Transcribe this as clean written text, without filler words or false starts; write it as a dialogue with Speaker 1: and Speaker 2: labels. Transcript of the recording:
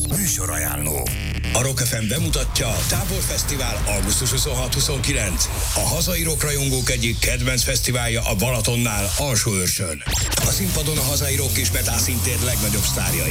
Speaker 1: Műsorajánló. A Rock FM bemutatja Táborfesztivál augusztus 26-29. A hazai rockrajongók egyik kedvenc fesztiválja a Balatonnál, Alsóőrsön. A színpadon a hazai rock és metal színtér legnagyobb sztárjai.